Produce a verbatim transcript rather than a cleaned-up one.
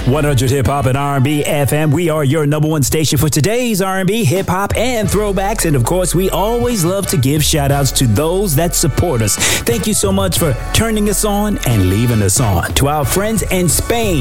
one hundred Hip Hop and R and B F M. We are your number one station for today's R and B, hip hop, and throwbacks. And of course, we always love to give shout outs to those that support us. Thank you so much for turning us on and leaving us on. To our friends in Spain,